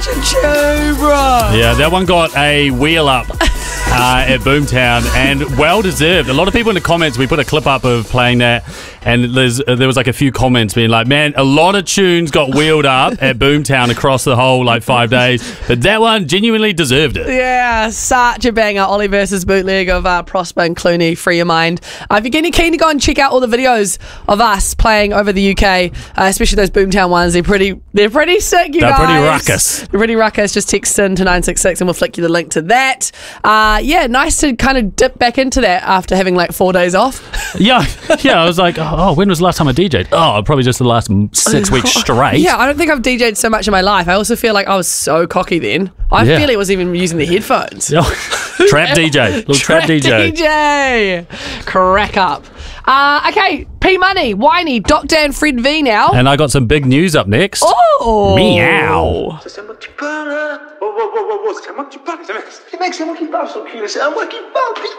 Tune, bro. Yeah, that one got a wheel up at Boomtown, and well deserved. A lot of people in the comments, we put a clip up of playing that, and there was like a few comments being like, man, a lot of tunes got wheeled up at Boomtown across the whole 5 days, but that one genuinely deserved it. Yeah, such a banger. Ollie versus bootleg of Prosper and Clooney, Free Your Mind. If you're getting keen to go and check out all the videos of us playing over the UK, especially those Boomtown ones, they're pretty sick, you guys. They're pretty ruckus. They're pretty ruckus. Just text in to 966 and we'll flick you the link to that. Yeah, nice to kind of dip back into that after having 4 days off. Yeah, I was like, oh, when was the last time I DJ'd? Oh, probably just the last 6 weeks straight. Yeah, I don't think I've DJ'd so much in my life. I also feel like I was so cocky then. I feel I wasn't even using the headphones. Trap DJ. Little trap DJ. Crack up. Okay, P Money, Whiny, Doctor and Fred V now. And I got some big news up next. Oh! Meow. Se mo chi parla, se mo chi parla, se mo chi parla, so cute, se mo chi parla,